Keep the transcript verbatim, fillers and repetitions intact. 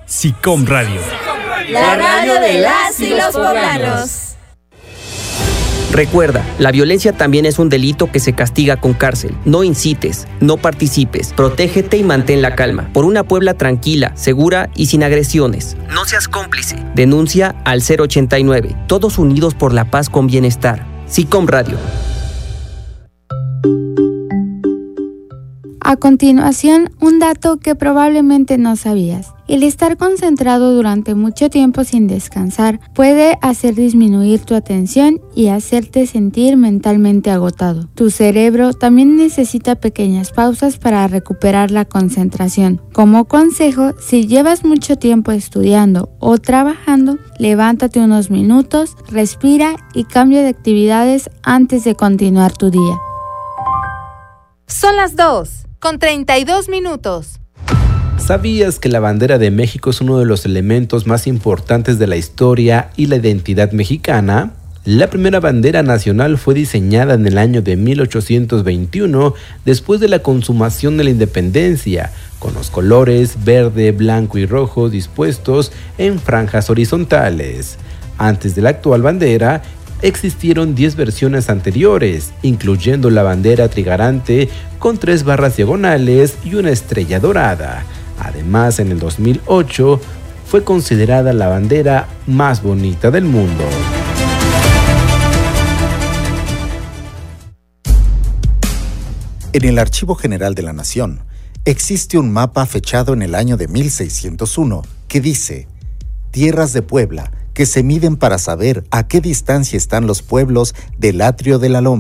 SICOM Radio. La radio de las y los poblanos. Recuerda, la violencia también es un delito que se castiga con cárcel. No incites, no participes, protégete y mantén la calma. Por una Puebla tranquila, segura y sin agresiones. No seas cómplice. Denuncia al cero ochenta y nueve. Todos unidos por la paz con bienestar. SICOM Radio. A continuación, un dato que probablemente no sabías. El estar concentrado durante mucho tiempo sin descansar puede hacer disminuir tu atención y hacerte sentir mentalmente agotado. Tu cerebro también necesita pequeñas pausas para recuperar la concentración. Como consejo, si llevas mucho tiempo estudiando o trabajando, levántate unos minutos, respira y cambia de actividades antes de continuar tu día. Son las dos, con treinta y dos minutos. ¿Sabías que la bandera de México es uno de los elementos más importantes de la historia y la identidad mexicana? La primera bandera nacional fue diseñada en el año de mil ochocientos veintiuno, después de la consumación de la independencia, con los colores verde, blanco y rojo dispuestos en franjas horizontales. Antes de la actual bandera, existieron diez versiones anteriores, incluyendo la bandera trigarante con tres barras diagonales y una estrella dorada. Además, en el dos mil ocho, fue considerada la bandera más bonita del mundo. En el Archivo General de la Nación, existe un mapa fechado en el año de mil seiscientos uno que dice: Tierras de Puebla, que se miden para saber a qué distancia están los pueblos del atrio de la Loma.